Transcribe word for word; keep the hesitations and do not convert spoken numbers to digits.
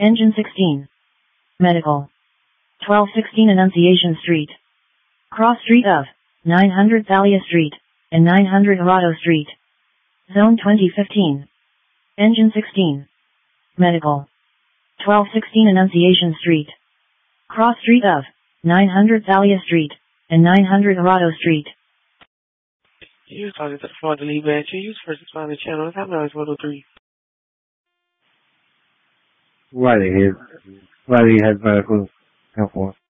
Engine sixteen. Medical. twelve sixteen Annunciation Street. Cross Street of nine hundred Thalia Street and nine hundred Arado Street. Zone twenty fifteen. Engine sixteen. Medical. twelve sixteen Annunciation Street. Cross Street of nine hundred Thalia Street and nine hundred Arado Street. You was talking to the phone to leave at you. You was first responding channel. It's Hotline one oh three. Why they have, why they have medical help on?